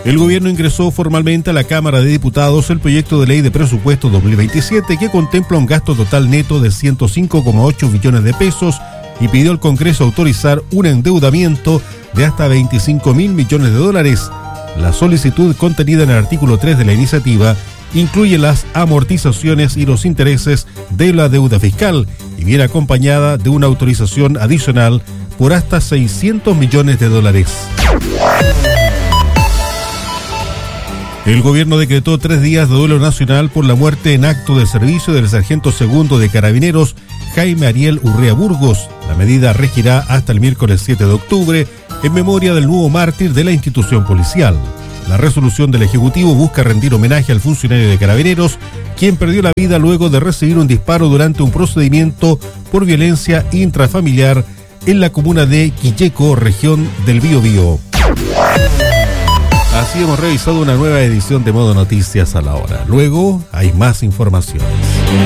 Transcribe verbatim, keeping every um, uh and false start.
El gobierno ingresó formalmente a la Cámara de Diputados el proyecto de ley de presupuesto dos mil veintisiete que contempla un gasto total neto de ciento cinco coma ocho billones de pesos y pidió al Congreso autorizar un endeudamiento de hasta veinticinco mil millones de dólares. La solicitud contenida en el artículo tres de la iniciativa incluye las amortizaciones y los intereses de la deuda fiscal y viene acompañada de una autorización adicional por hasta seiscientos millones de dólares. El gobierno decretó tres días de duelo nacional por la muerte en acto de servicio del sargento segundo de Carabineros, Jaime Ariel Urrea Burgos. La medida regirá hasta el miércoles siete de octubre en memoria del nuevo mártir de la institución policial. La resolución del Ejecutivo busca rendir homenaje al funcionario de Carabineros, quien perdió la vida luego de recibir un disparo durante un procedimiento por violencia intrafamiliar en la comuna de Quilleco, región del Biobío. Así hemos revisado una nueva edición de Modo Noticias a la hora. Luego hay más informaciones.